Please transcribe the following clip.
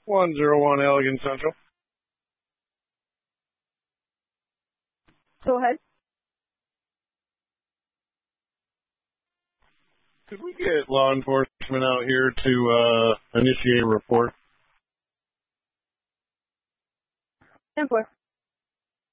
101 Elegant Central. Go ahead. Could we get law enforcement out here to initiate a report? 10-4.